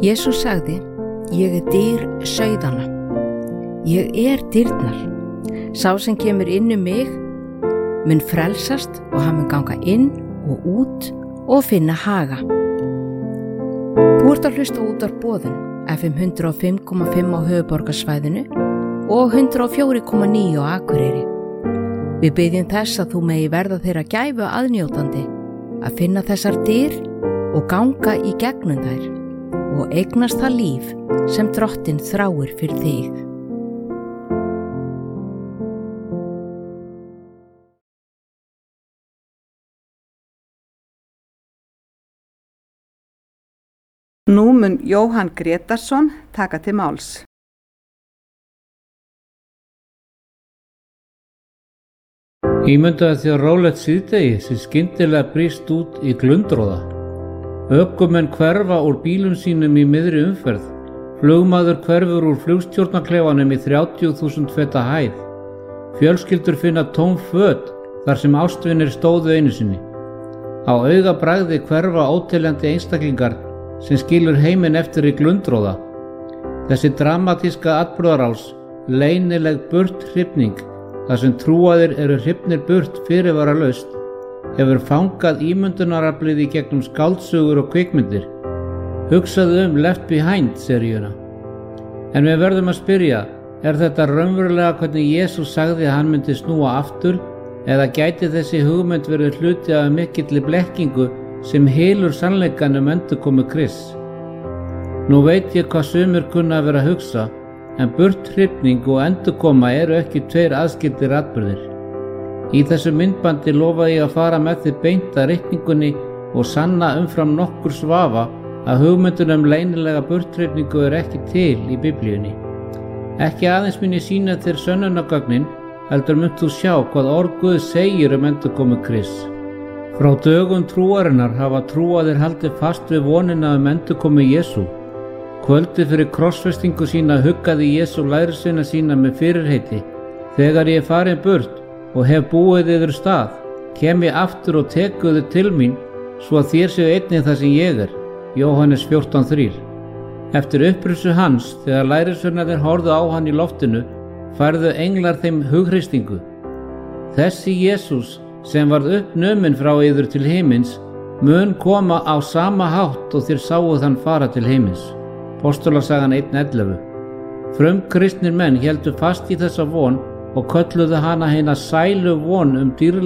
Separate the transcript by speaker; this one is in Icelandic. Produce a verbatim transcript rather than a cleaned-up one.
Speaker 1: Jesús sagði, ég er dyr sauðanna. Ég er dyrnar. Sá sem kemur inn um mig mun frelsast og hann mun ganga inn og út og finna haga. Þú ert að hlusta út af boðun F M hundrað og fimm komma fimm á höfuðborgarsvæðinu og hundrað og fjögur komma níu á Akureyri. Við biðjum þess að þú megi verða þeirra gæfu aðnjótandi að finna þessar dyr og ganga í gegnum þær og eignast það líf sem Drottinn þráir fyrir þig.
Speaker 2: Nú mun Jóhann Grétarsson taka til máls.
Speaker 3: Ímyndaðu þér rólegt síðdegi sem skyndilega brýst út í glundroða. Ökumenn hverfa úr bílum sínum í miðri umferð. Flugmaður hverfur úr flugstjórnarklefanum í þrjátíu þúsund feta hæð. Fjölskyldur finna tóm föt þar sem ástvinir stóðu einu sinni. Á augabragði hverfa óteljandi einstaklingar sem skilur heiminn eftir í glundroða. Þessi dramatíska atburðarás, leynileg burthrifning, þar sem trúaðir eru hrifnir burt fyrirvaralaust, hefur fangað ímyndunaraflið í gegnum skáldsögur og kvikmyndir. Hugsaðu um Left Behind seríuna. En við verðum að spyrja, er þetta raunverulega hvernig Jesús sagði að hann myndi snúa aftur, eða gæti þessi hugmynd verið hluti af mikilli blekkingu sem hylur sannleikann um endurkomu Krists? Nú veit ég hvað sumir kunna að vera að hugsa, en burthrifning og endurkoma eru ekki tveir aðskildir atburðir. Í þessu myndbandi lofaði ég að fara með þið beint að reikningunni og sanna umfram nokkur svafa að hugmyndun um leynilega burthrifningu er ekki til í Biblíunni. Ekki aðeins mun ég sýna þér sönnunargögnin, heldur munt þú sjá hvað orð Guðs segir um endurkomu Krists. Frá dögum trúarinnar hafa trúaðir haldið fast við vonina um endurkomu Jesú. Kvöldi fyrir krossfestingu sína huggaði Jesú lærisveina sína með fyrirheiti: þegar ég er farin burt og hef búið yður stað, kem ég aftur og teku þið til mín, svo að þér séu einnig það sem ég er. Jóhannes fjórtán þrjú. Eftir upprissu hans, þegar lærisveinarnir horfðu á hann í loftinu, færðu englar þeim hughreystingu. Þessi Jesús, sem varð uppnuminn frá yður til himins, mun koma á sama hátt og þér sáuð hann fara til himins. Apostolasagan eitt ellefu. Frumkristnir menn héldu fast í þessa von og kölluðu hana hina sælu von um dýrlega